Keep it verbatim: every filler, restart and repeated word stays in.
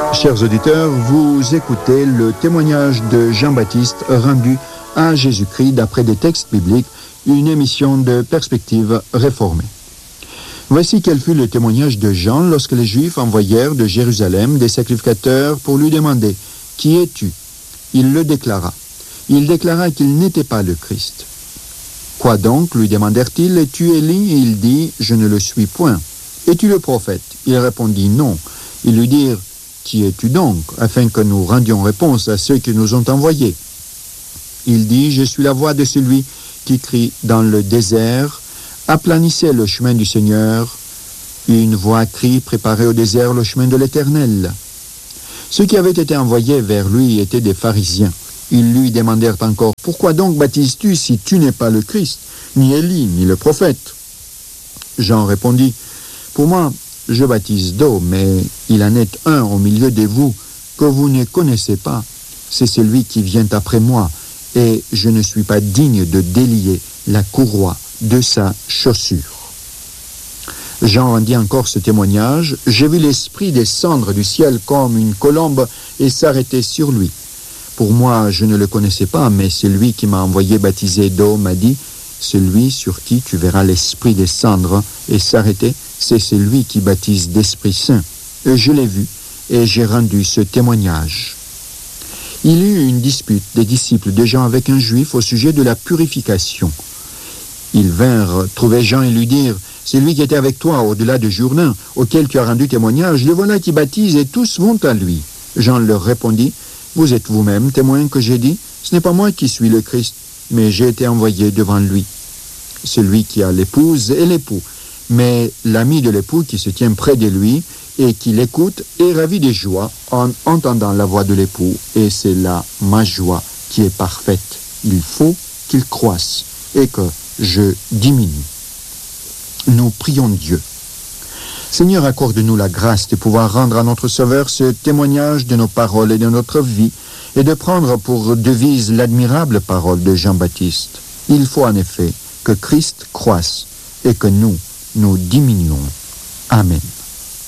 Chers auditeurs, vous écoutez le témoignage de Jean-Baptiste rendu à Jésus-Christ d'après des textes bibliques, une émission de Perspective réformée. Voici quel fut le témoignage de Jean lorsque les Juifs envoyèrent de Jérusalem des sacrificateurs pour lui demander « Qui es-tu » Il le déclara. Il déclara qu'il n'était pas le Christ. « Quoi donc ?» lui demandèrent-ils. « Es-tu Élie » Il dit « Je ne le suis point. »« Es-tu le prophète » Il répondit « Non. » Ils lui dirent « Qui es-tu donc ?» afin que nous rendions réponse à ceux qui nous ont envoyés. Il dit « Je suis la voix de celui qui crie dans le désert, aplanissez le chemin du Seigneur. Une voix crie, préparez au désert le chemin de l'Éternel. » Ceux qui avaient été envoyés vers lui étaient des pharisiens. Ils lui demandèrent encore « Pourquoi donc baptises-tu si tu n'es pas le Christ, ni Élie, ni le prophète ?» Jean répondit « Pour moi, je baptise d'eau, mais il en est un au milieu de vous que vous ne connaissez pas. C'est celui qui vient après moi, et je ne suis pas digne de délier la courroie de sa chaussure. » Jean rendit encore ce témoignage. « J'ai vu l'Esprit descendre du ciel comme une colombe et s'arrêter sur lui. Pour moi, je ne le connaissais pas, mais celui qui m'a envoyé baptiser d'eau m'a dit, « Celui sur qui tu verras l'Esprit descendre et s'arrêter, c'est celui qui baptise d'Esprit Saint. » Et je l'ai vu, et j'ai rendu ce témoignage. Il y eut une dispute des disciples de Jean avec un juif au sujet de la purification. Ils vinrent trouver Jean et lui dirent « C'est lui qui était avec toi au-delà de Jourdain, auquel tu as rendu témoignage, le voilà qui baptise et tous vont à lui. » Jean leur répondit « Vous êtes vous-même témoin que j'ai dit, ce n'est pas moi qui suis le Christ, mais j'ai été envoyé devant lui. Celui qui a l'épouse est l'époux, mais l'ami de l'époux qui se tient près de lui et qui l'écoute est ravi de joie en entendant la voix de l'époux, et c'est là ma joie qui est parfaite. Il faut qu'il croisse et que je diminue. » Nous prions Dieu. Seigneur, accorde-nous la grâce de pouvoir rendre à notre Sauveur ce témoignage de nos paroles et de notre vie, et de prendre pour devise l'admirable parole de Jean-Baptiste. Il faut en effet que Christ croisse et que nous, nous diminuons. Amen.